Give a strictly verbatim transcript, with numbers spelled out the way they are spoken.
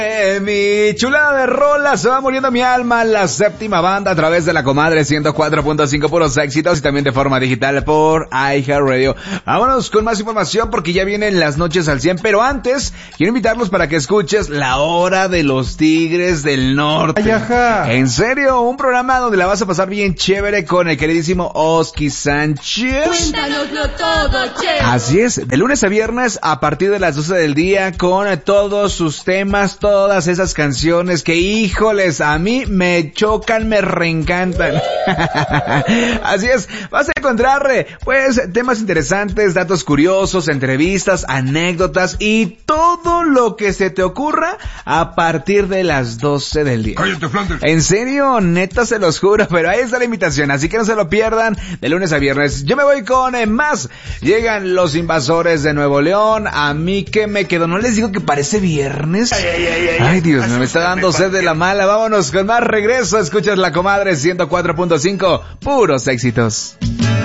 Eh, mi chulada de rola, se va muriendo mi alma, la séptima banda a través de la comadre ciento cuatro punto cinco puros éxitos y también de forma digital por iHeartRadio. Vámonos con más información porque ya vienen las noches al cien, pero antes quiero invitarlos para que escuches La Hora de los Tigres del Norte. Ay, ajá. En serio, un programa donde la vas a pasar bien chévere con el queridísimo Oski Sánchez. Cuéntanoslo todo, che. Así es, de lunes a viernes a partir de las doce del día con todos sus temas, todas esas canciones que, híjoles, a mí me chocan, me reencantan. Así es, vas a encontrar, pues, temas interesantes, datos curiosos, entrevistas, anécdotas y todo lo que se te ocurra a partir de las doce del día. Cállate, Flanders. En serio, neta se los juro, pero ahí está la invitación, así que no se lo pierdan de lunes a viernes. Yo me voy con eh, más. Llegan los Invasores de Nuevo León. A mí que me quedo, ¿no les digo que parece viernes? Ay, ay, ay, ay, Ay, Dios mío, me está dando sed de la mala. Vámonos con más regreso. Escuchas La Comadre ciento cuatro punto cinco, puros éxitos.